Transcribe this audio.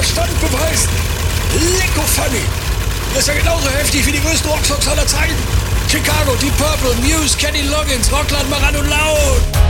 Verstand beweisen. Lecko funny. Das ist ja genauso heftig wie die größten Rocksongs aller Zeiten. Chicago, Deep Purple, Muse, Kenny Loggins, Rockland, Maran und Laut.